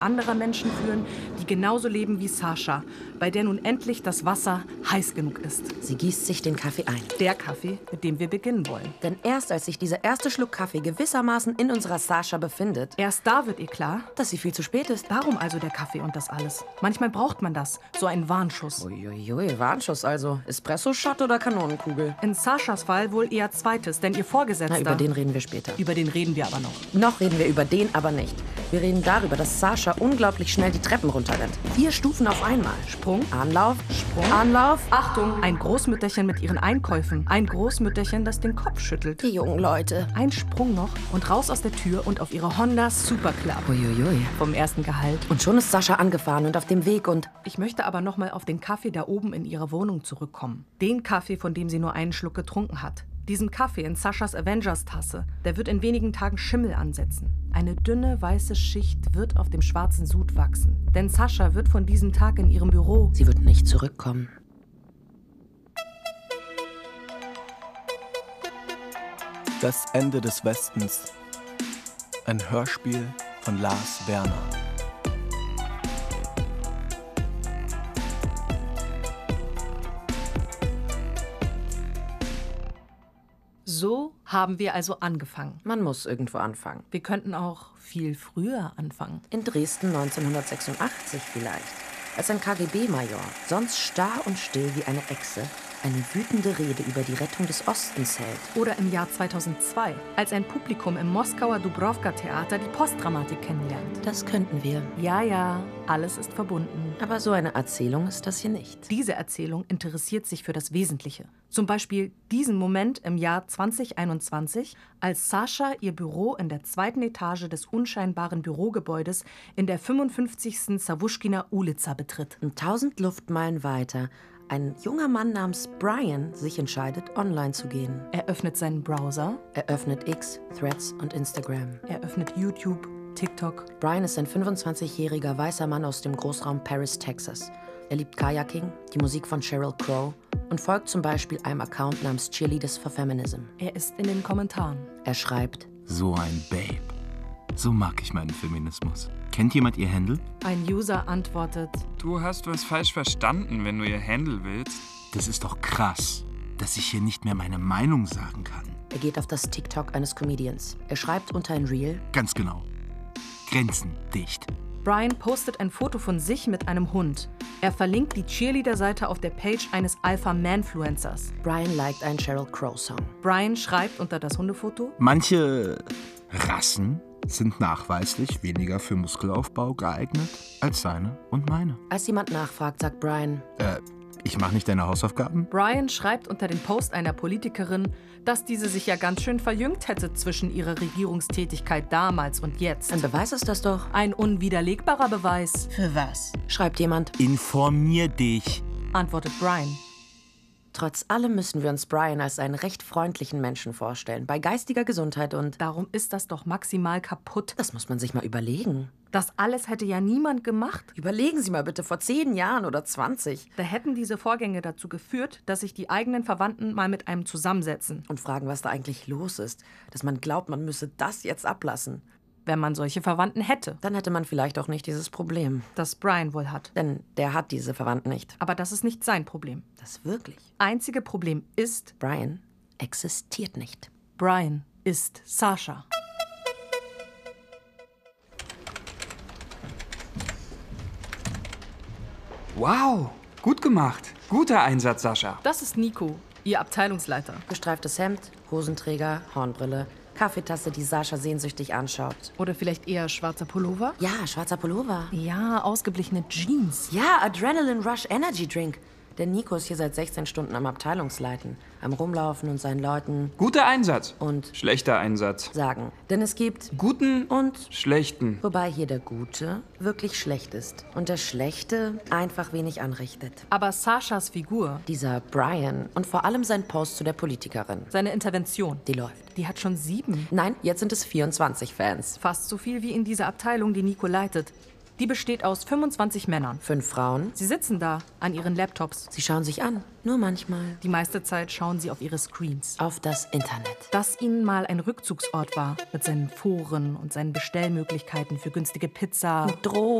anderer Menschen führen, die genauso leben wie Sascha, bei der nun endlich das Wasser heiß genug ist. Sie gießt sich den Kaffee ein. Der Kaffee, mit dem wir beginnen wollen. Denn erst als sich dieser erste Schluck Kaffee gewissermaßen in unserer Sascha befindet, erst da wird ihr klar, dass sie viel zu spät ist. Warum also der Kaffee und das alles? Manchmal braucht man das, so einen Warnschuss. Uiuiui, Warnschuss also. Espresso-Shot oder Kanonenkugel? In Saschas Fall wohl eher zweites, denn ihr Vorgesetzter... Na, über den reden wir später. Über den reden wir aber noch. Noch reden wir über den aber nicht. Wir reden darüber, dass Sascha unglaublich schnell die Treppen runterrennt. 4 Stufen auf einmal. Sprung, Anlauf, Sprung, Anlauf. Achtung, ein Großmütterchen mit ihren Einkäufen. Ein Großmütterchen, das den Kopf schüttelt. Die jungen Leute. Ein Sprung noch und raus aus der Tür und auf ihre Honda Superclub. Uiuiui. Vom ersten Gehalt. Und schon ist Sascha angefahren und auf dem Weg und... Ich möchte aber noch mal auf den Kaffee da oben in ihrer Wohnung zurückkommen. Den Kaffee, von dem sie nur einen Schluck getrunken hat. Diesen Kaffee in Saschas Avengers-Tasse, der wird in wenigen Tagen Schimmel ansetzen. Eine dünne, weiße Schicht wird auf dem schwarzen Sud wachsen. Denn Sascha wird von diesem Tag in ihrem Büro... Sie wird nicht zurückkommen. Das Ende des Westens. Ein Hörspiel von Lars Werner. So haben wir also angefangen. Man muss irgendwo anfangen. Wir könnten auch viel früher anfangen. In Dresden 1986 vielleicht. Als ein KGB-Major, sonst starr und still wie eine Echse, eine wütende Rede über die Rettung des Ostens hält. Oder im Jahr 2002, als ein Publikum im Moskauer Dubrovka-Theater die Postdramatik kennenlernt. Das könnten wir. Ja, alles ist verbunden. Aber so eine Erzählung ist das hier nicht. Diese Erzählung interessiert sich für das Wesentliche. Zum Beispiel diesen Moment im Jahr 2021, als Sascha ihr Büro in der 2. Etage des unscheinbaren Bürogebäudes in der 55. Sawuschkiner Ulica betritt. Und 1000 Luftmeilen weiter ein junger Mann namens Brian sich entscheidet, online zu gehen. Er öffnet seinen Browser. Er öffnet X, Threads und Instagram. Er öffnet YouTube, TikTok. Brian ist ein 25-jähriger weißer Mann aus dem Großraum Paris, Texas. Er liebt Kayaking, die Musik von Sheryl Crow und folgt zum Beispiel einem Account namens Cheerleaders for Feminism. Er ist in den Kommentaren. Er schreibt: So ein Babe. So mag ich meinen Feminismus. Kennt jemand ihr Handle? Ein User antwortet: Du hast was falsch verstanden, wenn du ihr Handle willst. Das ist doch krass, dass ich hier nicht mehr meine Meinung sagen kann. Er geht auf das TikTok eines Comedians. Er schreibt unter ein Reel: Ganz genau. Grenzen dicht. Brian postet ein Foto von sich mit einem Hund. Er verlinkt die Cheerleader-Seite auf der Page eines Alpha-Manfluencers. Brian liked einen Sheryl Crow-Song. Brian schreibt unter das Hundefoto: Manche Rassen sind nachweislich weniger für Muskelaufbau geeignet als seine und meine. Als jemand nachfragt, sagt Brian: Ich mache nicht deine Hausaufgaben? Brian schreibt unter den Post einer Politikerin, dass diese sich ja ganz schön verjüngt hätte zwischen ihrer Regierungstätigkeit damals und jetzt. Ein Beweis ist das doch. Ein unwiderlegbarer Beweis. Für was? Schreibt jemand. Informier dich, antwortet Brian. Trotz allem müssen wir uns Brian als einen recht freundlichen Menschen vorstellen, bei geistiger Gesundheit und... Darum ist das doch maximal kaputt. Das muss man sich mal überlegen. Das alles hätte ja niemand gemacht. Überlegen Sie mal bitte, vor 10 Jahren oder 20. Da hätten diese Vorgänge dazu geführt, dass sich die eigenen Verwandten mal mit einem zusammensetzen. Und fragen, was da eigentlich los ist. Dass man glaubt, man müsse das jetzt ablassen. Wenn man solche Verwandten hätte. Dann hätte man vielleicht auch nicht dieses Problem. Das Brian wohl hat. Denn der hat diese Verwandten nicht. Aber das ist nicht sein Problem. Das wirklich. Einzige Problem ist... Brian existiert nicht. Brian ist Sascha. Wow, gut gemacht. Guter Einsatz, Sascha. Das ist Nico, ihr Abteilungsleiter. Gestreiftes Hemd, Hosenträger, Hornbrille, Kaffeetasse, die Sascha sehnsüchtig anschaut. Oder vielleicht eher schwarzer Pullover? Ja, schwarzer Pullover. Ja, ausgeblichene Jeans. Ja, Adrenaline Rush Energy Drink. Der Nico ist hier seit 16 Stunden am Abteilungsleiten, am Rumlaufen und seinen Leuten Guter Einsatz. und Schlechter Einsatz. sagen. Denn es gibt Guten und schlechten. wobei hier der Gute wirklich schlecht ist und der Schlechte einfach wenig anrichtet. Aber Saschas Figur, Dieser Brian und vor allem sein Post zu der Politikerin, seine Intervention, die läuft. die hat schon 7. Nein, jetzt sind es 24 Fans. Fast so viel wie in dieser Abteilung, die Nico leitet. Die besteht aus 25 Männern. 5 Frauen. Sie sitzen da an ihren Laptops. Sie schauen sich an. Nur manchmal. Die meiste Zeit schauen sie auf ihre Screens. Auf das Internet. Das ihnen mal ein Rückzugsort war, mit seinen Foren und seinen Bestellmöglichkeiten für günstige Pizza. Drogen.